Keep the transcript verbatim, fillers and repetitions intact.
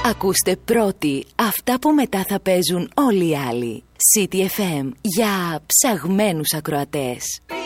Ακούστε πρώτοι αυτά που μετά θα παίζουν όλοι οι άλλοι. City εφ εμ για ψαγμένους ακροατές.